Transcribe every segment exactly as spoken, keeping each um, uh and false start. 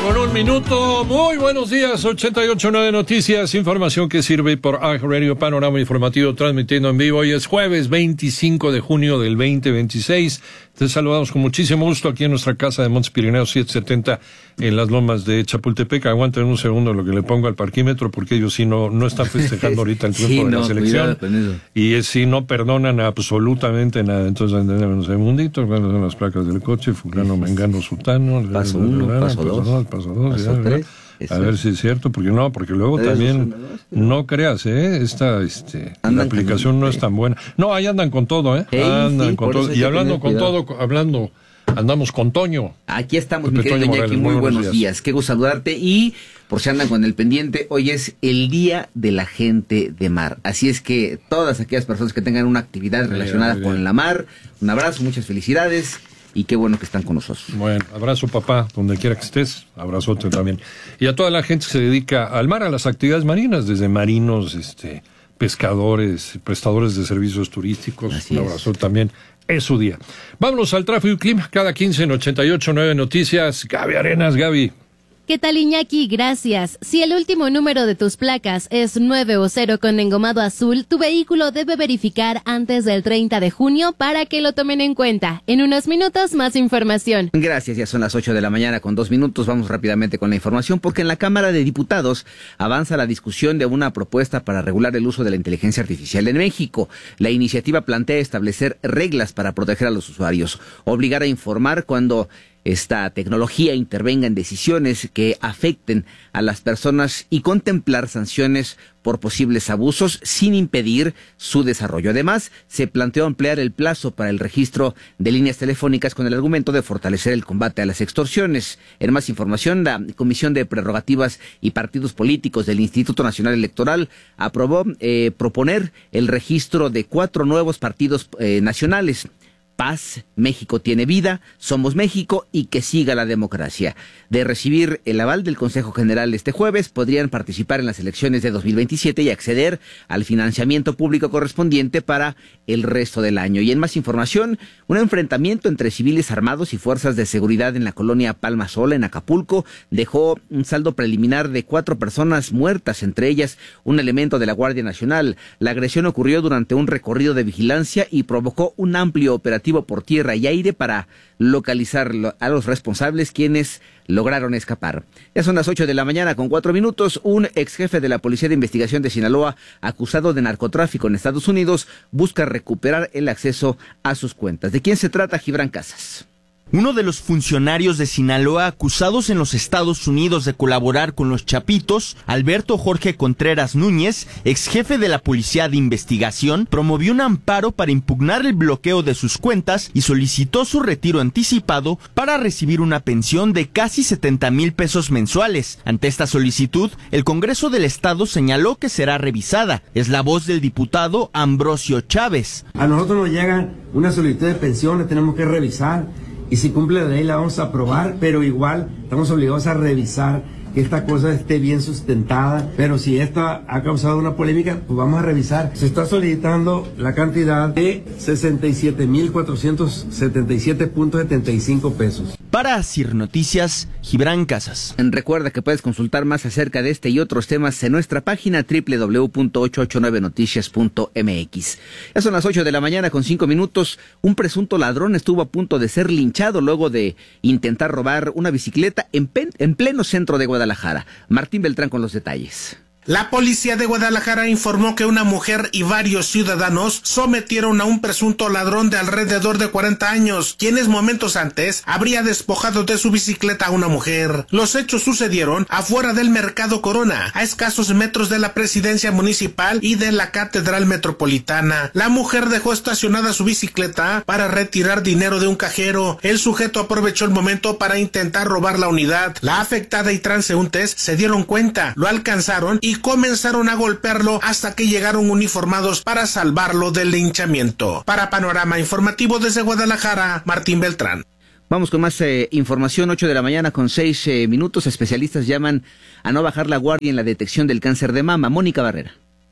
con un minuto. Muy buenos días, ochenta y ocho punto nueve Noticias, información que sirve por A G Radio, panorama informativo transmitiendo en vivo. Hoy es jueves veinticinco de junio del veinte veintiséis. Te saludamos con muchísimo gusto aquí en nuestra casa de Montes Pirineos setecientos setenta en las lomas de Chapultepec. Aguanten un segundo lo que le pongo al parquímetro, porque ellos sí no, no están festejando ahorita el triunfo sí, de no, la selección. Y sí no perdonan absolutamente nada. Entonces, un segundito, cuáles son las placas del coche, fulano, mengano, sutano. Paso uno, paso dos. Paso dos, paso tres. A ver si es cierto, porque no, porque luego también no creas, ¿eh? Esta este, la aplicación no es tan buena. No, ahí andan con todo, ¿eh? Andan sí, con todo. Y hablando con todo, hablando, andamos con Toño. Aquí estamos, mi querido Iñaki, muy, muy buenos días. días. Qué gusto saludarte y, por si andan con el pendiente, hoy es el Día de la Gente de Mar. Así es que todas aquellas personas que tengan una actividad relacionada bien, bien. con la mar, un abrazo, muchas felicidades. Y qué bueno que están con nosotros. Bueno, abrazo papá, donde quiera que estés, abrazote también. Y a toda la gente que se dedica al mar, a las actividades marinas, desde marinos, este, pescadores, prestadores de servicios turísticos, Así un abrazo es. también, es su día. Vámonos al tráfico y clima, cada quince en ochenta y ocho punto nueve Noticias. Gaby Arenas, Gaby. ¿Qué tal, Iñaki? Gracias. Si el último número de tus placas es nueve o cero con engomado azul, tu vehículo debe verificar antes del treinta de junio para que lo tomen en cuenta. En unos minutos, más información. Gracias, ya son las ocho de la mañana con dos minutos. Vamos rápidamente con la información porque en la Cámara de Diputados avanza la discusión de una propuesta para regular el uso de la inteligencia artificial en México. La iniciativa plantea establecer reglas para proteger a los usuarios, obligar a informar cuando esta tecnología intervenga en decisiones que afecten a las personas y contemplar sanciones por posibles abusos sin impedir su desarrollo. Además, se planteó ampliar el plazo para el registro de líneas telefónicas con el argumento de fortalecer el combate a las extorsiones. En más información, la Comisión de Prerrogativas y Partidos Políticos del Instituto Nacional Electoral aprobó eh, proponer el registro de cuatro nuevos partidos eh, nacionales: Paz, México tiene vida, Somos México y Que siga la democracia. De recibir el aval del Consejo General este jueves, podrían participar en las elecciones de dos mil veintisiete y acceder al financiamiento público correspondiente para el resto del año. Y en más información, un enfrentamiento entre civiles armados y fuerzas de seguridad en la colonia Palma Sola, en Acapulco, dejó un saldo preliminar de cuatro personas muertas, entre ellas un elemento de la Guardia Nacional. La agresión ocurrió durante un recorrido de vigilancia y provocó un amplio operativo por tierra y aire para localizar a los responsables, quienes lograron escapar. Ya son las ocho de la mañana con cuatro minutos. Un ex jefe de la Policía de Investigación de Sinaloa, acusado de narcotráfico en Estados Unidos, busca recuperar el acceso a sus cuentas. ¿De quién se trata? Gibran Casas. Uno de los funcionarios de Sinaloa acusados en los Estados Unidos de colaborar con los Chapitos, Alberto Jorge Contreras Núñez, ex jefe de la Policía de Investigación, promovió un amparo para impugnar el bloqueo de sus cuentas y solicitó su retiro anticipado para recibir una pensión de casi setenta mil pesos mensuales. Ante esta solicitud, el Congreso del Estado señaló que será revisada. Es la voz del diputado Ambrosio Chávez. A nosotros nos llega una solicitud de pensión, la tenemos que revisar. Y si cumple la ley la vamos a aprobar, pero igual estamos obligados a revisar que esta cosa esté bien sustentada. Pero si esta ha causado una polémica, pues vamos a revisar. Se está solicitando la cantidad de sesenta y siete mil cuatrocientos setenta y siete punto setenta y cinco pesos. Para Asir Noticias, Gibran Casas. Recuerda que puedes consultar más acerca de este y otros temas en nuestra página doble u doble u doble u punto ochocientos ochenta y nueve noticias punto m x. Ya son las ocho de la mañana con cinco minutos. Un presunto ladrón estuvo a punto de ser linchado luego de intentar robar una bicicleta en, pen, en pleno centro de Guadalajara. Martín Beltrán con los detalles. La policía de Guadalajara informó que una mujer y varios ciudadanos sometieron a un presunto ladrón de alrededor de cuarenta años, quienes momentos antes habría despojado de su bicicleta a una mujer. Los hechos sucedieron afuera del Mercado Corona, a escasos metros de la presidencia municipal y de la Catedral Metropolitana. La mujer dejó estacionada su bicicleta para retirar dinero de un cajero. El sujeto aprovechó el momento para intentar robar la unidad. La afectada y transeúntes se dieron cuenta, lo alcanzaron y comenzaron a golpearlo hasta que llegaron uniformados para salvarlo del linchamiento. Para Panorama Informativo desde Guadalajara, Martín Beltrán. Vamos con más eh, información, ocho de la mañana con seis eh, minutos. Especialistas llaman a no bajar la guardia en la detección del cáncer de mama. Mónica Barrera.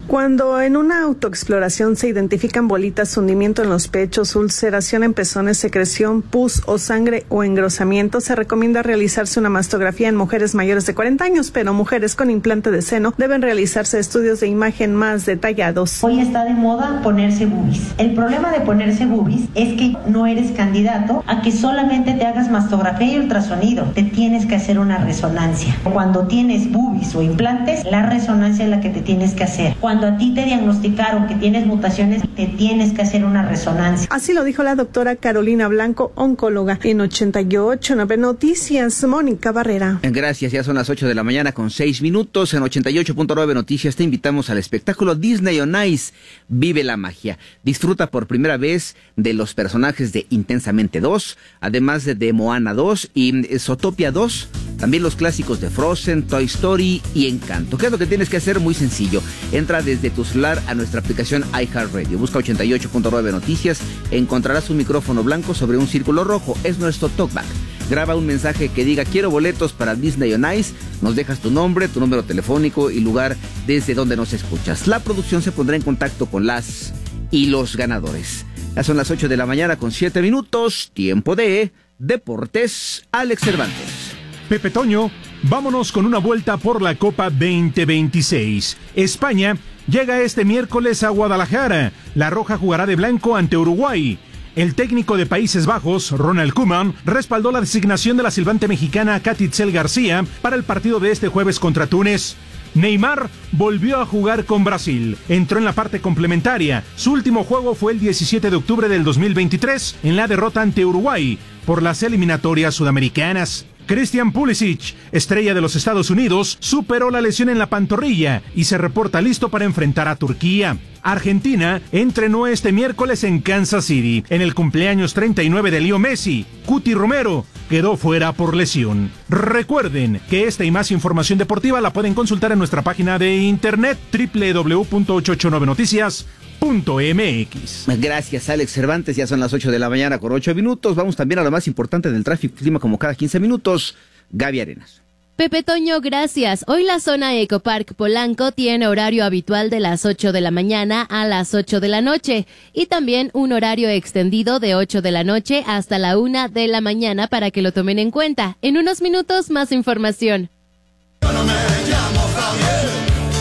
Cuando en una autoexploración se identifican bolitas, hundimiento en los pechos, ulceración en pezones, secreción, pus o sangre o engrosamiento, se recomienda realizarse una mastografía en mujeres mayores de cuarenta años, pero mujeres con implante de seno deben realizarse estudios de imagen más detallados. Hoy está de moda ponerse boobies. El problema de ponerse boobies es que no eres candidato a que solamente te hagas mastografía y ultrasonido. Te tienes que hacer una resonancia. Cuando tienes boobies o implantes, la resonancia es la que te tienes que hacer. Cuando a ti te diagnosticaron que tienes mutaciones, te tienes que hacer una resonancia. Así lo dijo la doctora Carolina Blanco, oncóloga. En ochenta y ocho nueve Noticias, Mónica Barrera. Gracias, ya son las ocho de la mañana con seis minutos. En ochenta y ocho punto nueve Noticias te invitamos al espectáculo Disney on Ice. Vive la magia. Disfruta por primera vez de los personajes de Intensamente dos, además de, de Moana dos y Zootopia dos. También los clásicos de Frozen, Toy Story y Encanto. ¿Qué es lo que tienes que hacer? Muy sencillo. Entra desde tu celular a nuestra aplicación iHeartRadio. Busca ochenta y ocho punto nueve Noticias. Encontrarás un micrófono blanco sobre un círculo rojo. Es nuestro talkback. Graba un mensaje que diga quiero boletos para Disney on Ice. Nos dejas tu nombre, tu número telefónico y lugar desde donde nos escuchas. La producción se pondrá en contacto con las y los ganadores. Ya son las ocho de la mañana con siete minutos. Tiempo de Deportes. Alex Cervantes. Pepe Toño, vámonos con una vuelta por la Copa veinte veintiséis. España llega este miércoles a Guadalajara. La Roja jugará de blanco ante Uruguay. El técnico de Países Bajos, Ronald Koeman, respaldó la designación de la silbante mexicana Katy Tzel García para el partido de este jueves contra Túnez. Neymar volvió a jugar con Brasil. Entró en la parte complementaria. Su último juego fue el diecisiete de octubre del dos mil veintitrés en la derrota ante Uruguay por las eliminatorias sudamericanas. Christian Pulisic, estrella de los Estados Unidos, superó la lesión en la pantorrilla y se reporta listo para enfrentar a Turquía. Argentina entrenó este miércoles en Kansas City, en el cumpleaños treinta y nueve de Leo Messi. Cuti Romero quedó fuera por lesión. Recuerden que esta y más información deportiva la pueden consultar en nuestra página de internet doble u doble u doble u punto ochocientos ochenta y nueve noticias punto m x. Gracias, Alex Cervantes. Ya son las ocho de la mañana con ocho minutos. Vamos también a lo más importante del tráfico y clima como cada quince minutos. Gaby Arenas. Pepe Toño, gracias. Hoy la zona Ecopark Polanco tiene horario habitual de las ocho de la mañana a las ocho de la noche y también un horario extendido de ocho de la noche hasta la una de la mañana para que lo tomen en cuenta. En unos minutos más información. Yo no me llamo Javier.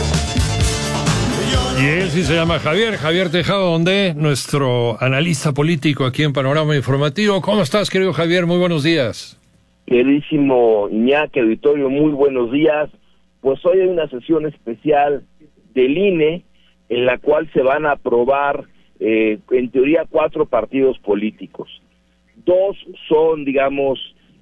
Y él sí se llama Javier, Javier Tejado Ondé, nuestro analista político aquí en Panorama Informativo. ¿Cómo estás, querido Javier? Muy buenos días. Queridísimo Iñaki, auditorio, muy buenos días. Pues hoy hay una sesión especial del I N E en la cual se van a aprobar, eh, en teoría, cuatro partidos políticos. Dos son, digamos,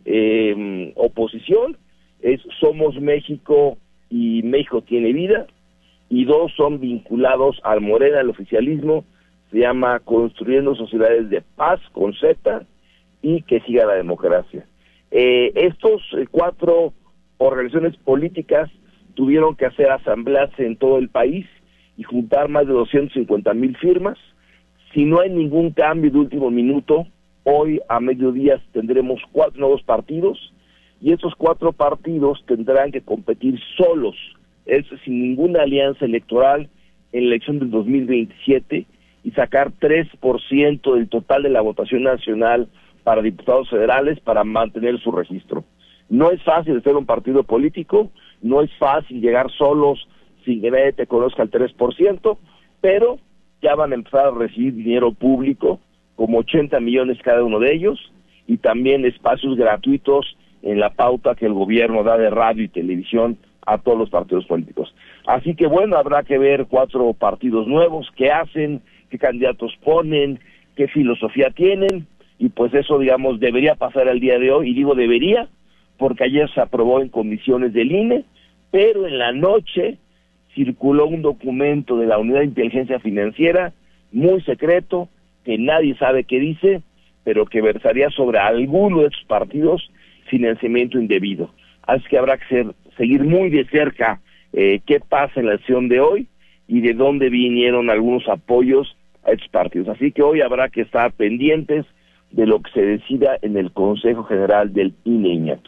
eh, oposición, es Somos México y México Tiene Vida, y dos son vinculados al Morena, al oficialismo, se llama Construyendo Sociedades de Paz, con Z, y Que Siga la Democracia. Eh, estos eh, cuatro organizaciones políticas tuvieron que hacer asambleas en todo el país y juntar más de doscientas cincuenta mil firmas. Si no hay ningún cambio de último minuto, hoy a mediodía tendremos cuatro nuevos partidos, y estos cuatro partidos tendrán que competir solos, es sin ninguna alianza electoral, en la elección del dos mil veintisiete, y sacar tres por ciento del total de la votación nacional para diputados federales para mantener su registro. No es fácil ser un partido político, no es fácil llegar solos sin que nadie te conozca el tres por ciento, pero ya van a empezar a recibir dinero público, como ochenta millones cada uno de ellos, y también espacios gratuitos en la pauta que el gobierno da de radio y televisión a todos los partidos políticos. Así que bueno, habrá que ver cuatro partidos nuevos, qué hacen, qué candidatos ponen, qué filosofía tienen, y pues eso, digamos, debería pasar el día de hoy, y digo debería, porque ayer se aprobó en comisiones del I N E, pero en la noche circuló un documento de la Unidad de Inteligencia Financiera, muy secreto, que nadie sabe qué dice, pero que versaría sobre alguno de estos partidos financiamiento indebido. Así que habrá que ser, seguir muy de cerca eh, qué pasa en la sesión de hoy y de dónde vinieron algunos apoyos a estos partidos. Así que hoy habrá que estar pendientes de lo que se decida en el Consejo General del I N E, Iñaki.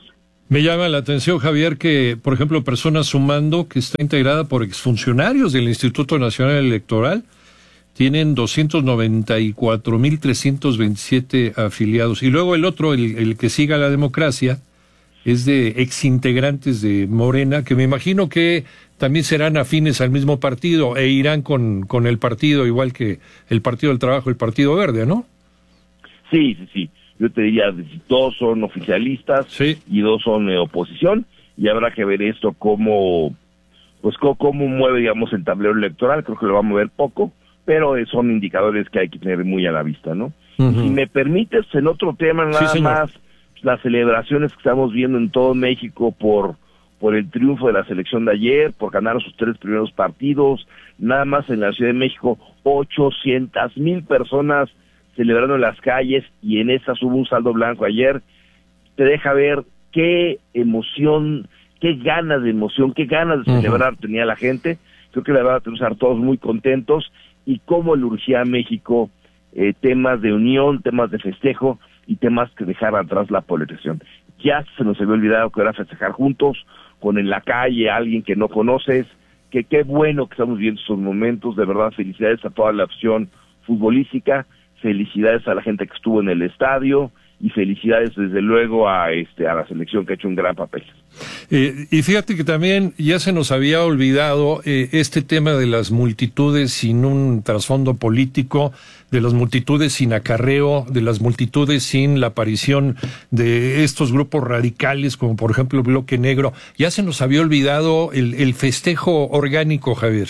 Me llama la atención, Javier, que, por ejemplo, Personas Sumando, que está integrada por exfuncionarios del Instituto Nacional Electoral, tienen doscientos noventa y cuatro mil trescientos veintisiete afiliados. Y luego el otro, el, el que siga la democracia, es de exintegrantes de Morena, que me imagino que también serán afines al mismo partido e irán con, con el partido, igual que el Partido del Trabajo, el Partido Verde, ¿no? Sí, sí, sí. Yo te diría, dos son oficialistas sí. y dos son eh, oposición, y habrá que ver esto cómo, pues cómo, cómo mueve, digamos, el tablero electoral. Creo que lo va a mover poco, pero eh, son indicadores que hay que tener muy a la vista, ¿no? Uh-huh. Si me permites, en otro tema nada sí, más, las celebraciones que estamos viendo en todo México por por el triunfo de la selección de ayer, por ganar sus tres primeros partidos, nada más en la Ciudad de México, ochocientas mil personas celebrando en las calles, y en esas hubo un saldo blanco ayer. Te deja ver qué emoción, qué ganas de emoción, qué ganas de celebrar uh-huh. tenía la gente. Creo que la verdad tenemos que estar todos muy contentos, y cómo le urgía a México eh, temas de unión, temas de festejo, y temas que dejar atrás la polarización. Ya se nos había olvidado que era festejar juntos, con en la calle a alguien que no conoces, que qué bueno que estamos viendo estos momentos. De verdad, felicidades a toda la opción futbolística, felicidades a la gente que estuvo en el estadio, y felicidades desde luego a este a la selección, que ha hecho un gran papel. Eh, y fíjate que también ya se nos había olvidado eh, este tema de las multitudes sin un trasfondo político, de las multitudes sin acarreo, de las multitudes sin la aparición de estos grupos radicales, como por ejemplo el Bloque Negro. Ya se nos había olvidado el, el festejo orgánico, Javier.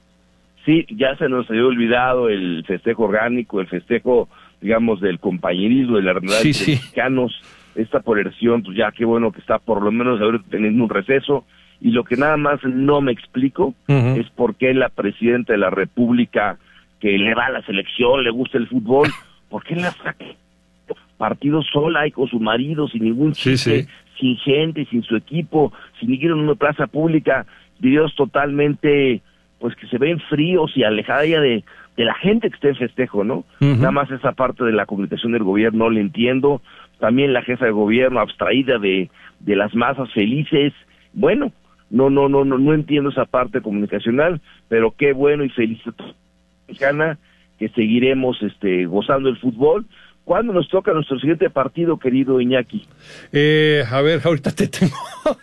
Sí, ya se nos había olvidado el festejo orgánico, el festejo, digamos, del compañerismo, de la realidad sí, de sí. los mexicanos. Esta polarización, pues ya qué bueno que está por lo menos ahora teniendo un receso. Y lo que nada más no me explico uh-huh. es por qué la presidenta de la República, que le va a la selección, le gusta el fútbol, ¿por qué la saca partido sola y con su marido, sin ningún chiste, sí, sí. sin gente, sin su equipo, sin ir en una plaza pública, videos totalmente, pues que se ven fríos y alejada ya de, de la gente que está en festejo, ¿no? Uh-huh. Nada más esa parte de la comunicación del gobierno no le entiendo. También la jefa de gobierno abstraída de, de las masas felices. Bueno, no, no, no, no, no entiendo esa parte comunicacional, pero qué bueno y feliz mexicana que seguiremos este gozando el fútbol. ¿Cuándo nos toca nuestro siguiente partido, querido Iñaki? Eh, a ver, ahorita te tengo.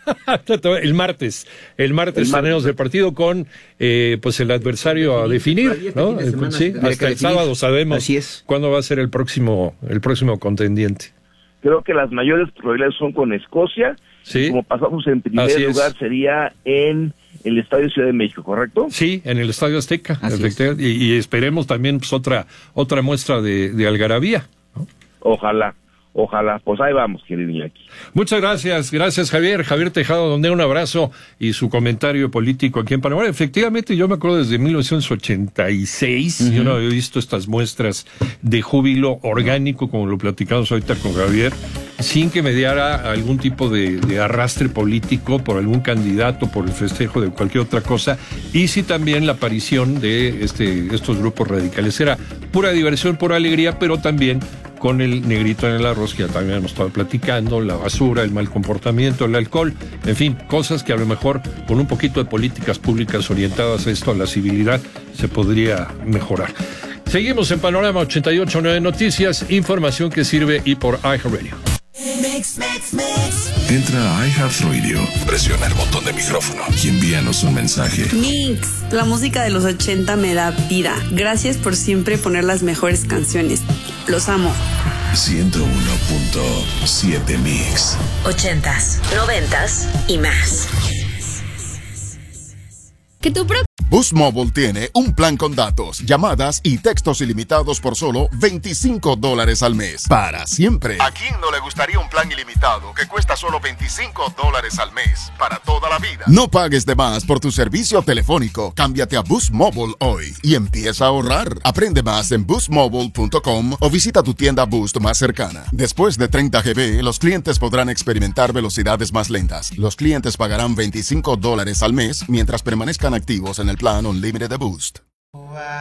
el martes. El martes tenemos el partido con eh, pues el adversario a definir, ¿no? Sí, hasta el sábado sabemos Así es. cuándo va a ser el próximo, el próximo contendiente. Creo que las mayores probabilidades son con Escocia. Sí. Como pasamos en primer Así lugar, es. sería en el Estadio Ciudad de México, ¿correcto? Sí, en el Estadio Azteca, efectivamente, y, y esperemos también pues otra otra muestra de, de algarabía. Ojalá, ojalá. Pues ahí vamos, querido Iñaki. Muchas gracias, gracias Javier. Javier Tejado, donde un abrazo y su comentario político aquí en Panamá. Efectivamente, yo me acuerdo desde mil novecientos ochenta y seis, uh-huh. yo no había visto estas muestras de júbilo orgánico, como lo platicamos ahorita con Javier, sin que mediara algún tipo de, de arrastre político por algún candidato, por el festejo de cualquier otra cosa, y sí también la aparición de este estos grupos radicales. Era pura diversión, pura alegría, pero también con el negrito en el arroz, que ya también hemos estado platicando, la basura, el mal comportamiento, el alcohol, en fin, cosas que a lo mejor con un poquito de políticas públicas orientadas a esto, a la civilidad, se podría mejorar. Seguimos en Panorama ochenta y ocho punto nueve Noticias, información que sirve y por iHeartRadio. Mix, mix, mix. Entra a iHeartRadio, presiona el botón de micrófono y envíanos un mensaje. Mix, la música de los ochenta me da vida. Gracias por siempre poner las mejores canciones. Los amo. ciento uno punto siete Mix. Ochentas, noventas y más. Que tu pro- Boost Mobile tiene un plan con datos, llamadas y textos ilimitados por solo veinticinco dólares al mes. Para siempre. ¿A quién no le gustaría un plan ilimitado que cuesta solo veinticinco dólares al mes? Para toda la vida. No pagues de más por tu servicio telefónico. Cámbiate a Boost Mobile hoy y empieza a ahorrar. Aprende más en boost mobile punto com o visita tu tienda Boost más cercana. Después de treinta gigabytes, los clientes podrán experimentar velocidades más lentas. Los clientes pagarán veinticinco dólares al mes mientras permanezcan activos en el plan Unlimited de Boost.